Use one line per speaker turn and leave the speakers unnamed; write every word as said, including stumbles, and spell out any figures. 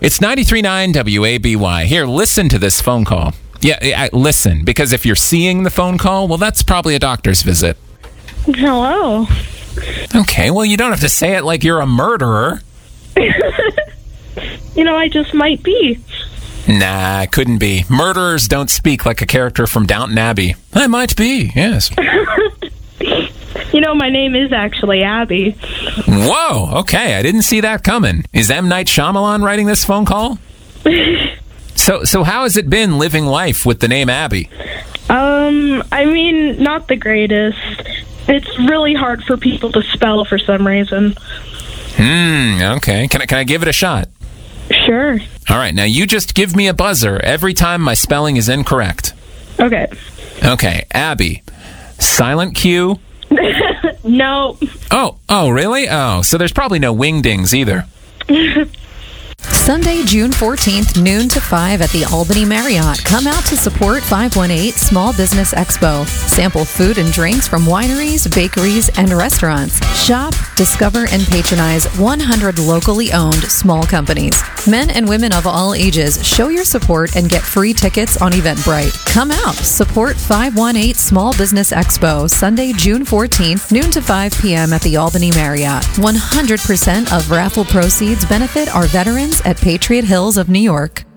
It's ninety-three point nine W A B Y. Here, listen to this phone call. Yeah, I, listen, because if you're seeing the phone call, well, that's probably a doctor's visit.
Hello.
Okay, well, you don't have to say it like you're a murderer.
You know, I just might be.
Nah, couldn't be. Murderers don't speak like a character from Downton Abbey. I might be, yes.
You know, my name is actually Abby.
Whoa, okay, I didn't see that coming. Is M. Night Shyamalan writing this phone call? so, so how has it been living life with the name Abby?
Um, I mean, not the greatest. It's really hard for people to spell for some reason.
Hmm, okay. Can I, can I give it a shot?
Sure.
All right, now you just give me a buzzer every time my spelling is incorrect.
Okay.
Okay, Abby. Silent Q.
No.
Oh, oh, really? Oh, so there's probably no wingdings either.
Sunday, June fourteenth, noon to five at the Albany Marriott. Come out to support five one eight Small Business Expo. Sample food and drinks from wineries, bakeries, and restaurants. Shop, discover, and patronize one hundred locally owned small companies. Men and women of all ages, show your support and get free tickets on Eventbrite. Come out, support five one eight Small Business Expo, Sunday, June fourteenth, noon to five p.m. at the Albany Marriott. one hundred percent of raffle proceeds benefit our veterans at Patriot Hills of New York.